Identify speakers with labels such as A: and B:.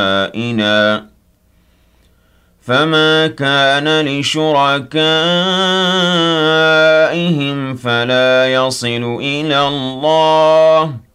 A: إِنَا فَمَا كَانَ لِشُرَكَائِهِمْ فَلَا يَصِلُ إِلَى اللَّهِ